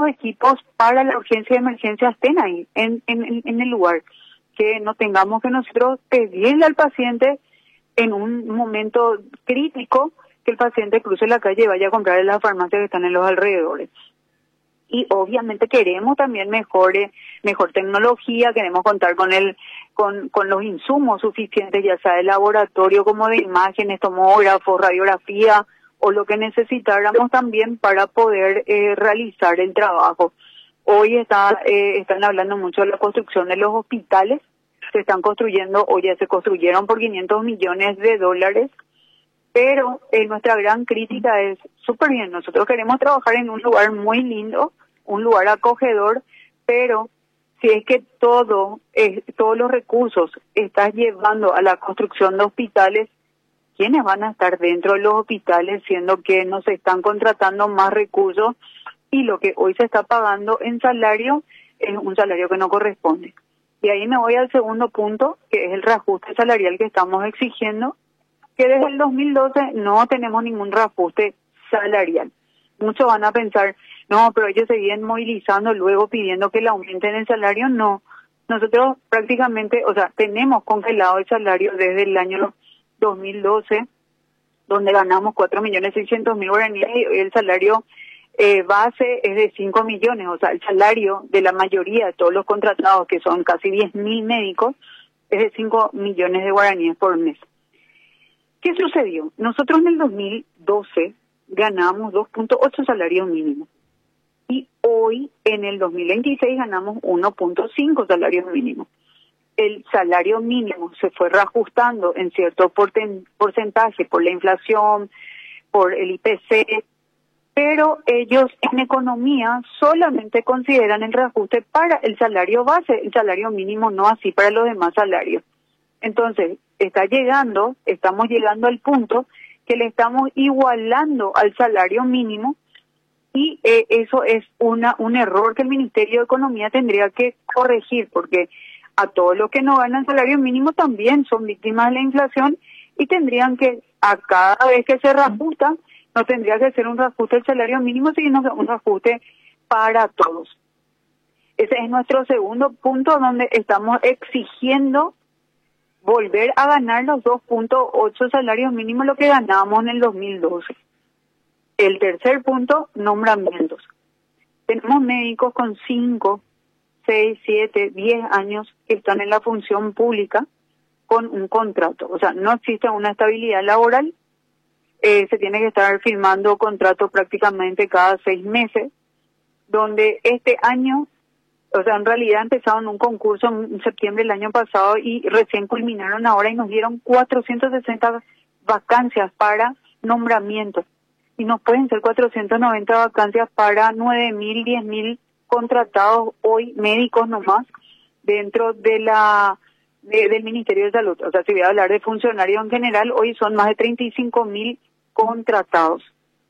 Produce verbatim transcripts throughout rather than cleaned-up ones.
los equipos para la urgencia y emergencia estén ahí, en, en, en el lugar. Que no tengamos que nosotros pedirle al paciente en un momento crítico que el paciente cruce la calle y vaya a comprar en las farmacias que están en los alrededores. Y obviamente queremos también mejore, mejor tecnología, queremos contar con el, con, con los insumos suficientes, ya sea de laboratorio como de imágenes, tomógrafos, radiografía, o lo que necesitáramos también para poder eh, realizar el trabajo. Hoy está, eh, están hablando mucho de la construcción de los hospitales, se están construyendo, o ya se construyeron por quinientos millones de dólares, pero eh, nuestra gran crítica es, súper bien, nosotros queremos trabajar en un lugar muy lindo, un lugar acogedor, pero si es que todo, eh, todos los recursos estás llevando a la construcción de hospitales, ¿quiénes van a estar dentro de los hospitales siendo que no se están contratando más recursos y lo que hoy se está pagando en salario es un salario que no corresponde? Y ahí me voy al segundo punto, que es el reajuste salarial que estamos exigiendo, que desde el dos mil doce no tenemos ningún reajuste salarial. Muchos van a pensar, no, pero ellos seguían movilizando, luego pidiendo que le aumenten el salario. No, nosotros prácticamente, o sea, tenemos congelado el salario desde el año dos mil doce, donde ganamos cuatro millones seiscientos mil guaraníes y hoy el salario eh, base es de cinco millones, o sea, el salario de la mayoría de todos los contratados, que son casi diez mil médicos, es de cinco millones de guaraníes por mes. ¿Qué sucedió? Nosotros en el dos mil doce ganamos dos punto ocho salarios mínimos y hoy en el dos mil veintiséis ganamos uno punto cinco salarios mínimos. El salario mínimo se fue reajustando en cierto porcentaje por la inflación, por el I P C, pero ellos en economía solamente consideran el reajuste para el salario base, el salario mínimo no así para los demás salarios. Entonces, está llegando, estamos llegando al punto que le estamos igualando al salario mínimo y eh, eso es una un error que el Ministerio de Economía tendría que corregir, porque a todos los que no ganan salario mínimo también son víctimas de la inflación y tendrían que, a cada vez que se reajusta, no tendría que ser un reajuste del salario mínimo, sino un reajuste para todos. Ese es nuestro segundo punto, donde estamos exigiendo volver a ganar los dos punto ocho salarios mínimos, lo que ganábamos en el dos mil doce. El tercer punto, nombramientos. Tenemos médicos con cinco, seis, siete, diez años que están en la función pública con un contrato. O sea, no existe una estabilidad laboral, eh, se tiene que estar firmando contratos prácticamente cada seis meses, donde este año, o sea, en realidad empezaron un concurso en septiembre del año pasado y recién culminaron ahora y nos dieron cuatrocientas sesenta vacancias para nombramientos. Y no pueden ser cuatrocientas noventa vacancias para nueve mil, diez mil contratados hoy, médicos nomás, dentro de la de, del Ministerio de Salud. O sea, si voy a hablar de funcionarios en general, hoy son más de treinta y cinco mil contratados.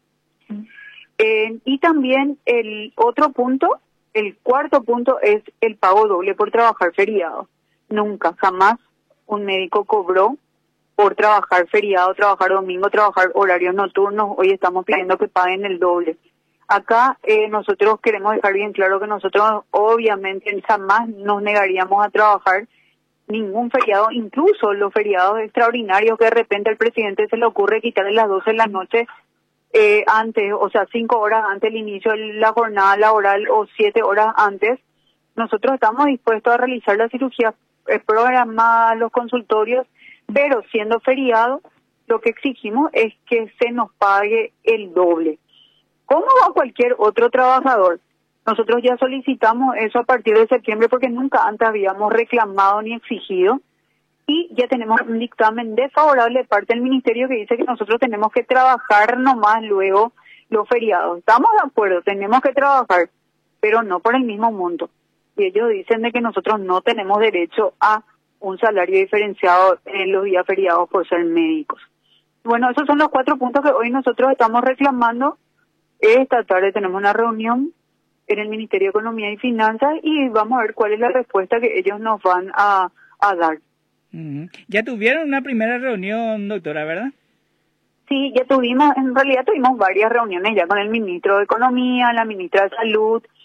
Eh, y también el otro punto, el cuarto punto es el pago doble por trabajar feriado. Nunca, jamás un médico cobró por trabajar feriado, trabajar domingo, trabajar horarios nocturnos. Hoy estamos pidiendo que paguen el doble. Acá eh, nosotros queremos dejar bien claro que nosotros obviamente jamás nos negaríamos a trabajar ningún feriado, incluso los feriados extraordinarios que de repente al presidente se le ocurre quitarle las doce de la noche eh, antes, o sea, cinco horas antes del inicio de la jornada laboral o siete horas antes. Nosotros estamos dispuestos a realizar la cirugía eh, programada, los consultorios, pero siendo feriado, lo que exigimos es que se nos pague el doble. ¿Cómo va cualquier otro trabajador? Nosotros ya solicitamos eso a partir de septiembre porque nunca antes habíamos reclamado ni exigido y ya tenemos un dictamen desfavorable de parte del Ministerio que dice que nosotros tenemos que trabajar nomás luego los feriados. Estamos de acuerdo, tenemos que trabajar, pero no por el mismo monto. Y ellos dicen de que nosotros no tenemos derecho a un salario diferenciado en los días feriados por ser médicos. Bueno, esos son los cuatro puntos que hoy nosotros estamos reclamando. Esta tarde tenemos una reunión en el Ministerio de Economía y Finanzas y vamos a ver cuál es la respuesta que ellos nos van a, a dar. Uh-huh. Ya tuvieron una primera reunión, doctora, ¿verdad? Sí, ya tuvimos, en realidad tuvimos varias reuniones ya con el ministro de Economía, la ministra de Salud,